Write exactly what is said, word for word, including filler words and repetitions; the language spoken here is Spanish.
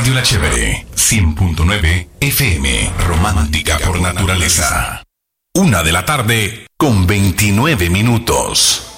Radio La Chévere, cien punto nueve F M, romántica por naturaleza. Una de la tarde con veintinueve minutos.